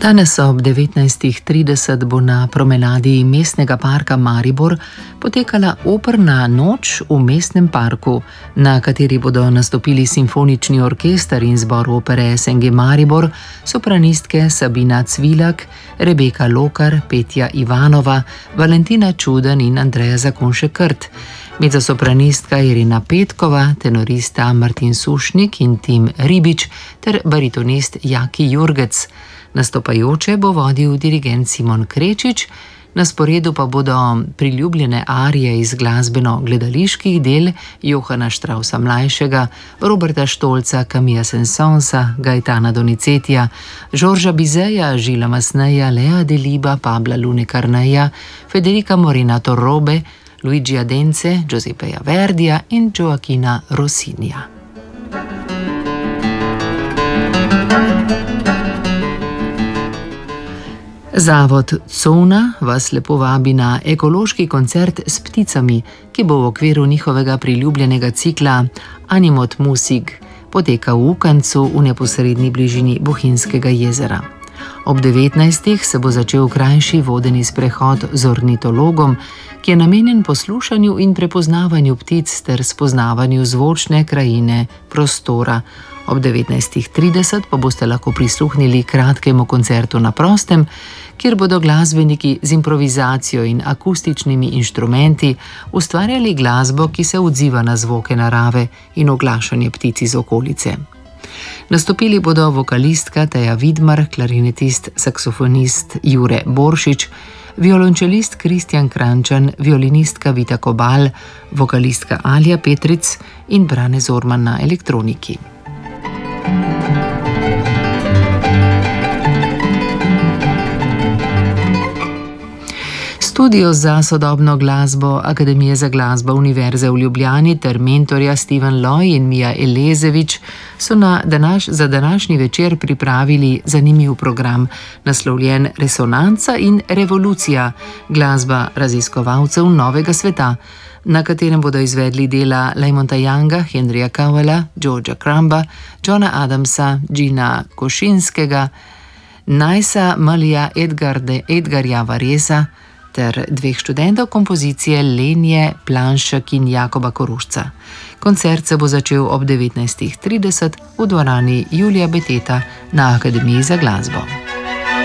Danes ob 19:30 bo na promenadi Mestnega parka Maribor potekala operna noč v Mestnem parku, na kateri bodo nastopili simfonični orkester in zbor opere SNG Maribor, sopranistke Sabina Cvilak, Rebeka Lokar, Petja Ivanova, Valentina Čuden in Andreja Zakonjšek-Krt. Mezzosopranistka Irena Petkova, tenorista Martin Sušnik in Tim Ribič ter baritonist Jaki Jurgec. Nastopajoče bo vodil dirigent Simon Krečič, na sporedu pa bodo priljubljene arije iz glasbeno-gledaliških del Johana Štrausa mlajšega, Roberta Štolca, Camilla Saint-Saënsa, Gaetana Donizetija, Žorža Bizeja, Žila Masneja, Lea Deliba, Pabla Lune Carneja, Federica Morena Torrobe, Luigija Dence, Giuseppeja Verdija in Gioachina Rossinija. Zavod Cona vas lepo vabi na ekološki koncert s pticami, ki bo v okviru njihovega priljubljenega cikla Animot Musik, poteka v Ukancu v neposredni bližini Bohinjskega jezera. Ob 19. se bo začel krajši vodeni sprehod z ornitologom, ki je namenjen poslušanju in prepoznavanju ptic ter spoznavanju zvočne krajine prostora. Ob 19:30 pa boste lahko prisluhnili kratkemu koncertu na prostem, kjer bodo glasbeniki z improvizacijo in akustičnimi inštrumenti ustvarjali glasbo, ki se odziva na zvoke narave in oglašanje ptic iz okolice. Nastopili bodo vokalistka Teja Vidmar, klarinetist, saksofonist Jure Boršič, violončelist Kristjan Krančan, violinistka Vita Kobal, vokalistka Alja Petric in Brane Zorman na elektroniki. Studio za sodobno glasbo Akademije za glasbo Univerze v Ljubljani ter mentorja Steven Loy in Mija Elezevič so za današnji večer pripravili zanimiv program, naslovljen Resonanca in revolucija, glasba raziskovalcev novega sveta, na katerem bodo izvedli dela Laymonta Younga, Henryja Cowella, Georgea Crumba, Johna Adamsa, Gina Košinskega, Najsa Malija Edgarja Varesa ter dveh študentov kompozicije Lenje Planšek in Jakoba Korušca. Koncert se bo začel ob 19:30 v dvorani Julija Beteta na Akademiji za glasbo.